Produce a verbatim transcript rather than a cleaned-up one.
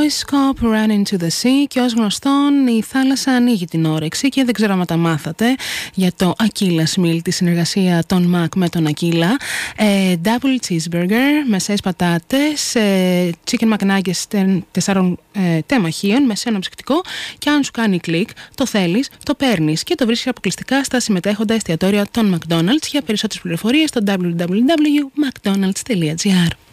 Boys Cop Run into the Sea. Και ως γνωστόν η θάλασσα ανοίγει την όρεξη. Και δεν ξέρω αν τα μάθατε για το Aquila Meal, τη συνεργασία των Mac με τον Aquila. ε, Double cheeseburger, μεσαίες πατάτες, ε, chicken McNuggets τεσσάρων ε, τεμαχίων, μεσαίο ψυκτικό. Και αν σου κάνει κλικ, το θέλεις, το παίρνεις και το βρίσκεις αποκλειστικά στα συμμετέχοντα εστιατόρια των McDonald's. Για περισσότερες πληροφορίες στο double-u double-u double-u τελεία macdonalds τελεία gr.